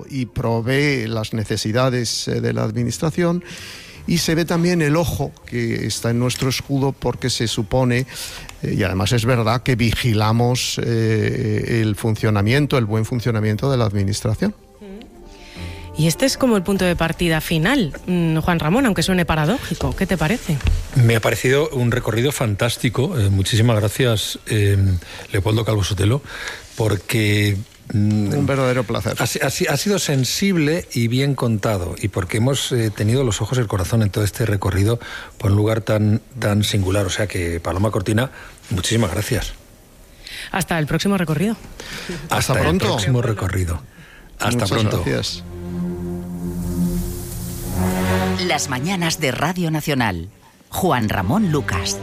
y provee las necesidades de la administración. Y se ve también el ojo que está en nuestro escudo, porque se supone, y además es verdad, que vigilamos el buen funcionamiento de la administración. Y este es como el punto de partida final, Juan Ramón, aunque suene paradójico. ¿Qué te parece? Me ha parecido un recorrido fantástico. Muchísimas gracias, Leopoldo Calvo Sotelo, porque... un verdadero placer. Ha sido sensible y bien contado, y porque hemos tenido los ojos y el corazón en todo este recorrido por un lugar tan singular. O sea que, Paloma Cortina, muchísimas gracias. Hasta el próximo recorrido. Hasta pronto. El próximo recorrido. Hasta Muchas pronto. Gracias. Las mañanas de Radio Nacional. Juan Ramón Lucas.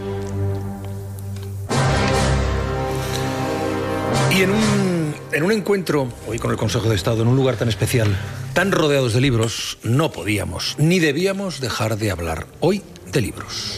Y en un encuentro hoy con el Consejo de Estado, en un lugar tan especial, tan rodeados de libros, no podíamos ni debíamos dejar de hablar hoy de libros.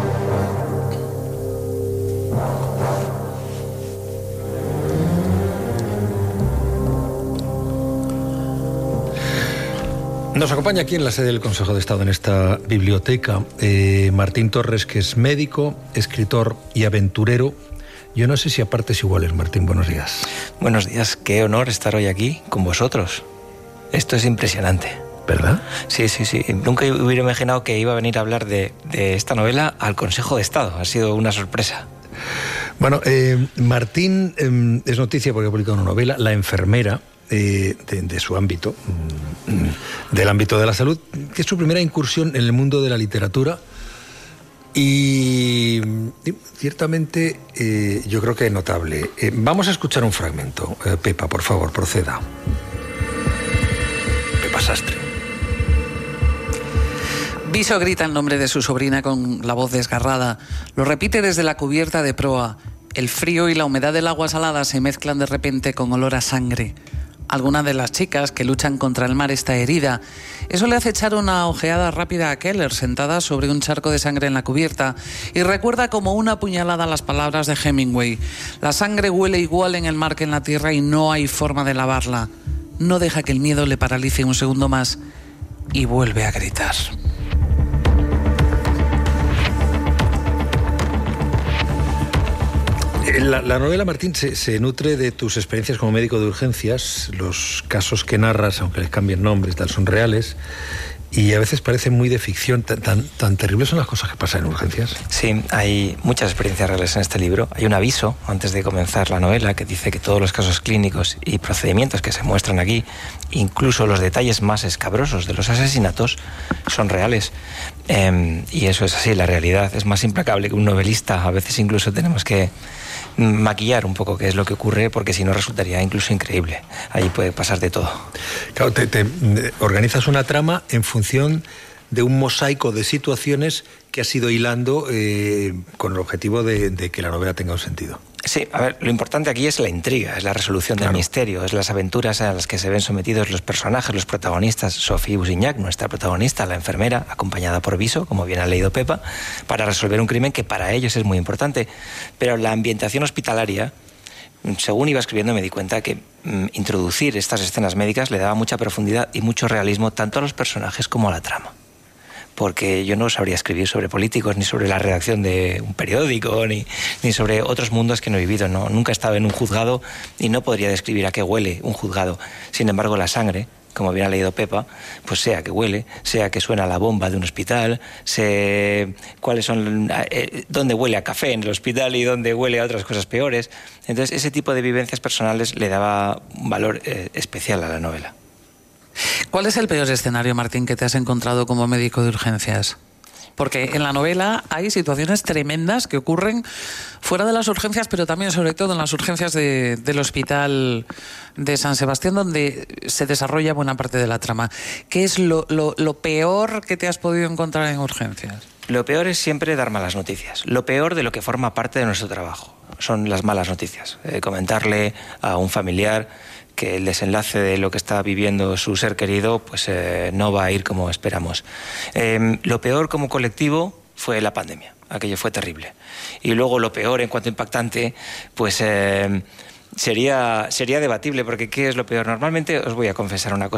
Nos acompaña aquí en la sede del Consejo de Estado, en esta biblioteca, Martín Torres, que es médico, escritor y aventurero. Yo no sé si a partes iguales, Martín, buenos días. Buenos días, qué honor estar hoy aquí con vosotros. Esto es impresionante. ¿Verdad? Sí. Nunca hubiera imaginado que iba a venir a hablar de esta novela al Consejo de Estado. Ha sido una sorpresa. Bueno, Martín es noticia porque ha publicado una novela, La enfermera, de su ámbito, del ámbito de la salud, que es su primera incursión en el mundo de la literatura. Y ciertamente yo creo que es notable. Vamos a escuchar un fragmento. Pepa, por favor, proceda. Pepa Sastre. Viso grita el nombre de su sobrina con la voz desgarrada. Lo repite desde la cubierta de proa. El frío y la humedad del agua salada se mezclan de repente con olor a sangre. Alguna de las chicas que luchan contra el mar está herida. Eso le hace echar una ojeada rápida a Keller, sentada sobre un charco de sangre en la cubierta, y recuerda como una puñalada las palabras de Hemingway. La sangre huele igual en el mar que en la tierra y no hay forma de lavarla. No deja que el miedo le paralice un segundo más y vuelve a gritar. La novela, Martín, se nutre de tus experiencias como médico de urgencias. Los casos que narras, aunque les cambien nombres, tal, son reales. Y a veces parecen muy de ficción. Tan terribles son las cosas que pasan en urgencias. Sí, hay muchas experiencias reales en este libro. Hay un aviso antes de comenzar la novela que dice que todos los casos clínicos y procedimientos que se muestran aquí, incluso los detalles más escabrosos de los asesinatos, son reales. Y eso es así, la realidad es más implacable que un novelista. A veces incluso tenemos que maquillar un poco qué es lo que ocurre, porque si no resultaría incluso increíble. Ahí puede pasar de todo. Claro, te organizas una trama en función de un mosaico de situaciones que has ido hilando con el objetivo de que la novela tenga un sentido. Sí, a ver, lo importante aquí es la intriga, es la resolución del misterio, es las aventuras a las que se ven sometidos los personajes, los protagonistas. Sophie Busignac, nuestra protagonista, la enfermera, acompañada por Viso, como bien ha leído Pepa, para resolver un crimen que para ellos es muy importante. Pero la ambientación hospitalaria, según iba escribiendo, me di cuenta que introducir estas escenas médicas le daba mucha profundidad y mucho realismo tanto a los personajes como a la trama. Porque yo no sabría escribir sobre políticos, ni sobre la redacción de un periódico, ni sobre otros mundos que no he vivido. No, nunca he estado en un juzgado y no podría describir a qué huele un juzgado. Sin embargo, la sangre, como bien ha leído Pepa, pues sea que huele, sea que suena la bomba de un hospital, sé cuáles son, dónde huele a café en el hospital y dónde huele a otras cosas peores. Entonces, ese tipo de vivencias personales le daba un valor especial a la novela. ¿Cuál es el peor escenario, Martín, que te has encontrado como médico de urgencias? Porque en la novela hay situaciones tremendas que ocurren fuera de las urgencias, pero también, sobre todo, en las urgencias del Hospital de San Sebastián, donde se desarrolla buena parte de la trama. ¿Qué es lo peor que te has podido encontrar en urgencias? Lo peor es siempre dar malas noticias. Lo peor de lo que forma parte de nuestro trabajo son las malas noticias. Comentarle a un familiar que el desenlace de lo que está viviendo su ser querido pues no va a ir como esperamos. Lo peor como colectivo fue la pandemia. Aquello fue terrible. Y luego lo peor en cuanto a impactante, pues sería debatible, porque ¿qué es lo peor? Normalmente os voy a confesar una cosa.